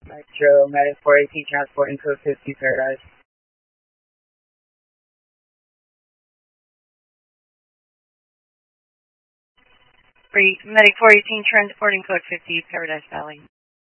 Metro, Medic 418, transporting code 50, Paradise. Medic 418, transporting code 50, Paradise Valley.